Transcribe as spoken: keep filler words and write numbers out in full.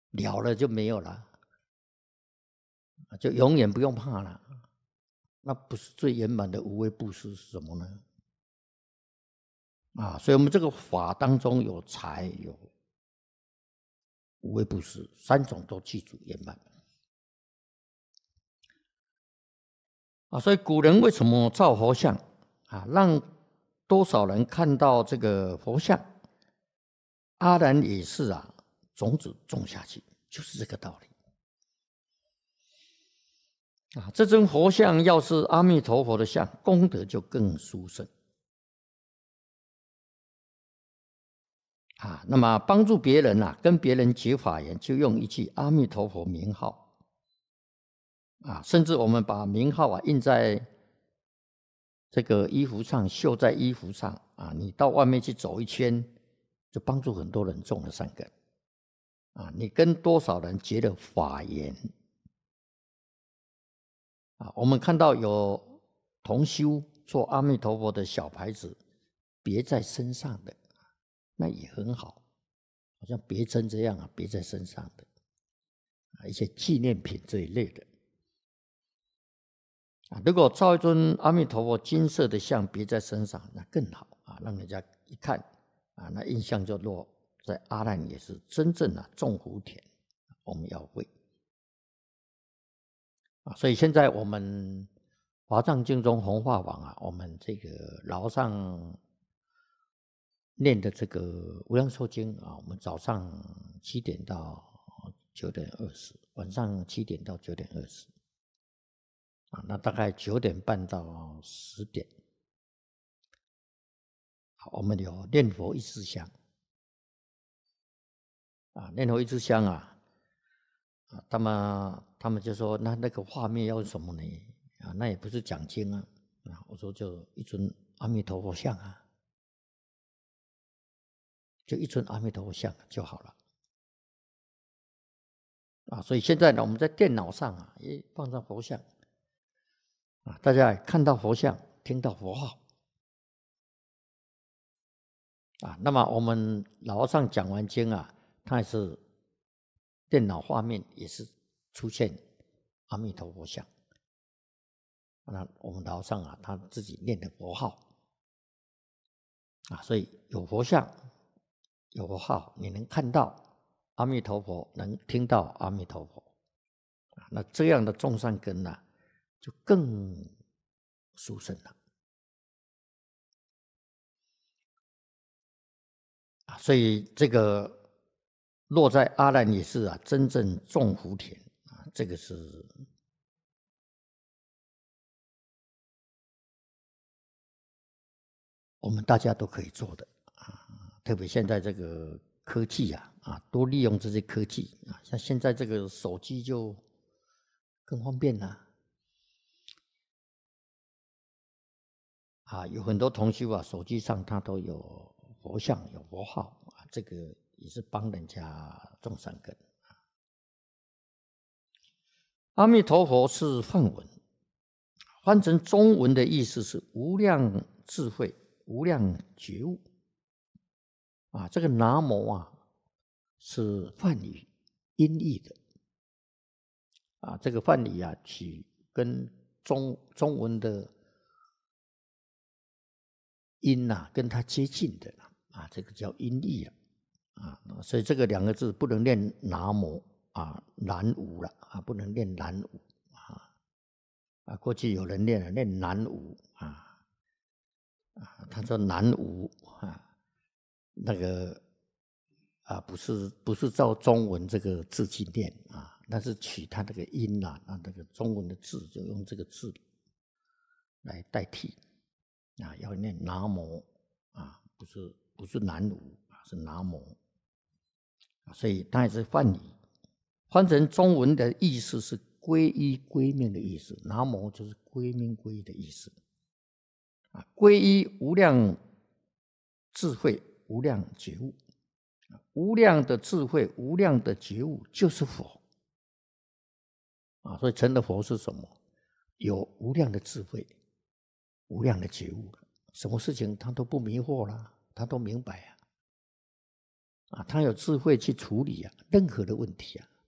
了了就没有了，就永远不用怕了。那不是最圆满的无畏布施是什么呢？啊，所以我们这个法当中有财有无畏布施三种都记住圆满。啊，所以古人为什么造佛像啊，让多少人看到这个佛像？阿难也是啊，种子种下去，就是这个道理。啊，这尊佛像要是阿弥陀佛的像，功德就更殊胜。啊，那么帮助别人啊，跟别人结法缘，就用一句阿弥陀佛名号。啊，甚至我们把名号啊印在这个衣服上，绣在衣服上啊，你到外面去走一圈，就帮助很多人种了善根。啊，你跟多少人结了法缘？啊，我们看到有同修做阿弥陀佛的小牌子，别在身上的，那也很好，好像别针这样啊，别在身上的啊，一些纪念品这一类的。啊，如果造一尊阿弥陀佛金色的像别在身上，那更好啊，让人家一看啊，那印象就落在阿难也是真正的种福田，我们要会啊。所以现在我们华藏经中弘化网啊，我们这个楼上念的这个无量寿经啊，我们早上七点到九点二十，晚上七点到九点二十。啊，那大概九点半到十点，好，我们有念佛一支香，啊，念佛一支香啊，啊，他们他们就说，那那个画面要什么呢？啊，那也不是讲经啊，啊，我说就一尊阿弥陀佛像啊，就一尊阿弥陀佛像就好了，啊，所以现在呢，我们在电脑上啊，也放上佛像。啊，大家看到佛像，听到佛号，啊，那么我们老和尚讲完经啊，他也是电脑画面也是出现阿弥陀佛像，那我们老和尚啊，他自己念的佛号，啊，所以有佛像，有佛号，你能看到阿弥陀佛，能听到阿弥陀佛，啊，那这样的种善根呢、啊，就更殊胜了。啊，所以这个落在阿难也是啊，真正种福田啊，这个是我们大家都可以做的啊。特别现在这个科技啊，啊，多利用这些科技啊，像现在这个手机就更方便了。啊，有很多同修啊，手机上他都有佛像、有佛号啊，这个也是帮人家种善根。阿弥陀佛是梵文，翻成中文的意思是无量智慧、无量觉悟。啊，这个南无啊是梵语音译的。啊，这个梵语啊取跟中中文的音啊跟它接近的啊，这个叫音译啊。啊，所以这个两个字不能念南无啊，南无了啊，不能念南无啊。啊，过去有人念了念南无啊，啊，他说南无啊，那个啊不是不是照中文这个字去念啊，那是取它那个音啊，那那个中文的字就用这个字来代替啊，要念南无啊，不是不是南无啊，是南无。所以它也是梵语，翻成中文的意思是皈依归命的意思，南无就是归命皈依的意思。啊，皈依无量智慧、无量觉悟，无量的智慧、无量的觉悟就是佛。啊，所以成了佛是什么？有无量的智慧、无量的觉悟，什么事情他都不迷惑了，他都明白啊。 啊，他有智慧去处理啊任何的问题啊。